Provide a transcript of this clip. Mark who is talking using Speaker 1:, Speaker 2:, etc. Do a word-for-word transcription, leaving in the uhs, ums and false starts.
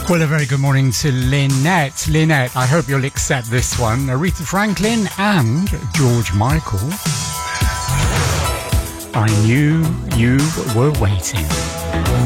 Speaker 1: Well, a very good morning to Lynette. Lynette, I hope you'll accept this one. Aretha Franklin and George Michael. I knew you were waiting.